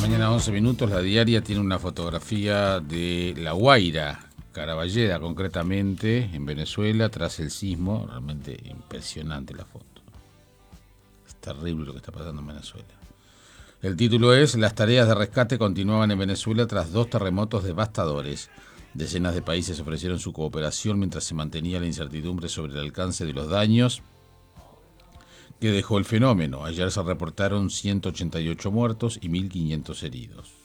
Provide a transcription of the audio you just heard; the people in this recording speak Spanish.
mañana, 11 minutos. La Diaria tiene una fotografía de La Guaira, Caraballeda concretamente, en Venezuela, tras el sismo. Realmente impresionante la foto. Es terrible lo que está pasando en Venezuela. El título es: las tareas de rescate continuaban en Venezuela tras 2 terremotos devastadores. Decenas de países ofrecieron su cooperación mientras se mantenía la incertidumbre sobre el alcance de los daños que dejó el fenómeno. Ayer se reportaron 188 muertos y 1.500 heridos.